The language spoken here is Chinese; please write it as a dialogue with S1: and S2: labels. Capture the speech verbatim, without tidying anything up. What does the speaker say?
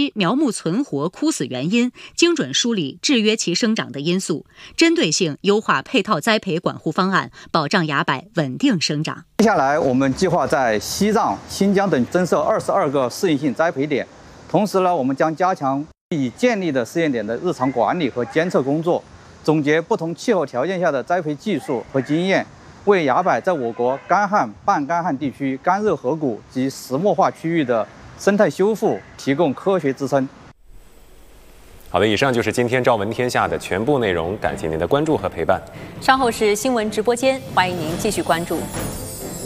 S1: 析苗木存活枯死原因，精准梳理制约其生长的因素，针对性优化配套栽培管护方案，保障芽柏稳定生长。
S2: 接下来，我们计划在西藏、新疆等增设二十二个适应性栽培点，同时呢，我们将加强已建立的试验点的日常管理和监测工作，总结不同气候条件下的栽培技术和经验，为芽柏在我国干旱、半干旱地区、干热河谷及石墨化区域的生态修复提供科学支撑。
S3: 好的，以上就是今天《朝闻天下》的全部内容，感谢您的关注和陪伴。
S4: 稍后是新闻直播间，欢迎您继续关注。